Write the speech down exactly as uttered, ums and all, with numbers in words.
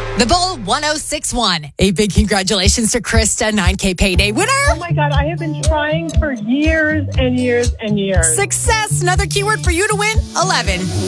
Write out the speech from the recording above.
The Bull one oh six one. A big congratulations to Krista, nine K payday winner. Oh my God, I have been trying for years and years and years. Success. Another keyword for you to win, eleven.